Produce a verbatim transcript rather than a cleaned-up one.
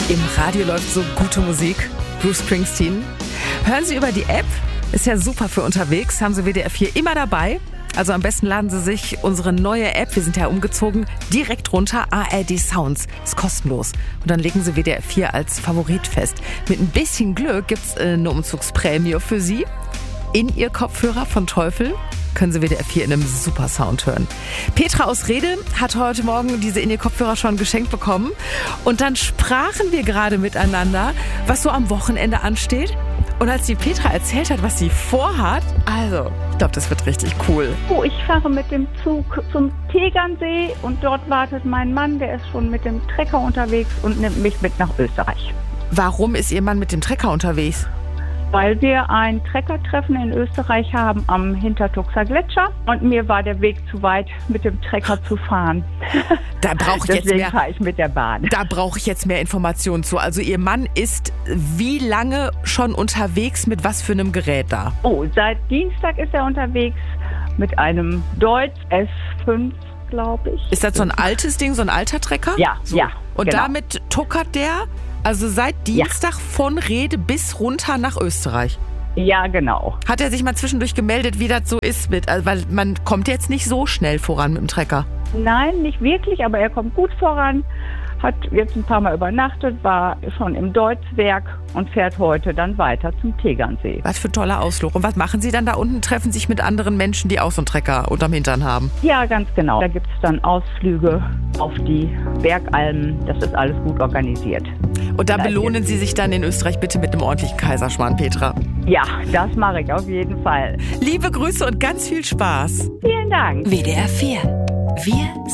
Im Radio läuft so gute Musik. Bruce Springsteen. Hören Sie über die App. Ist ja super für unterwegs. Haben Sie W D R vier immer dabei. Also am besten laden Sie sich unsere neue App, wir sind ja umgezogen, direkt runter. A R D Sounds. Ist kostenlos. Und dann legen Sie W D R vier als Favorit fest. Mit ein bisschen Glück gibt's eine Umzugsprämie für Sie. In Ihr Kopfhörer von Teufel können Sie W D R vier in einem super Sound hören. Petra aus Rede hat heute Morgen diese In Ihr Kopfhörer schon geschenkt bekommen. Und dann sprachen wir gerade miteinander, was so am Wochenende ansteht. Und als die Petra erzählt hat, was sie vorhat, also, ich glaube, das wird richtig cool. Oh, ich fahre mit dem Zug zum Tegernsee und dort wartet mein Mann, der ist schon mit dem Trecker unterwegs und nimmt mich mit nach Österreich. Warum ist Ihr Mann mit dem Trecker unterwegs? Weil wir ein Treckertreffen in Österreich haben am Hintertuxer Gletscher und mir war der Weg zu weit, mit dem Trecker zu fahren. Da brauche ich jetzt Deswegen mehr. fahre ich mit der Bahn. Da brauche ich jetzt mehr Informationen zu. Also Ihr Mann ist wie lange schon unterwegs mit was für einem Gerät da? Oh, seit Dienstag ist er unterwegs mit einem Deutz S fünf, glaube ich. Ist das so ein altes Ding, so ein alter Trecker? Ja, so. ja. Und genau. damit tuckert der also seit Dienstag ja. von Rede bis runter nach Österreich? Ja, genau. Hat er sich mal zwischendurch gemeldet, wie das so ist mit, also weil man kommt jetzt nicht so schnell voran mit dem Trecker? Nein, nicht wirklich, aber er kommt gut voran. Hat jetzt ein paar Mal übernachtet, war schon im Deutzwerk und fährt heute dann weiter zum Tegernsee. Was für ein toller Ausflug. Und was machen Sie dann da unten? Treffen sich mit anderen Menschen, die auch so einen Trecker unterm Hintern haben? Ja, ganz genau. Da gibt es dann Ausflüge auf die Bergalmen. Das ist alles gut organisiert. Und da belohnen Sie sich dann in Österreich bitte mit einem ordentlichen Kaiserschmarrn, Petra. Ja, das mache ich auf jeden Fall. Liebe Grüße und ganz viel Spaß. Vielen Dank. W D R vier. Wir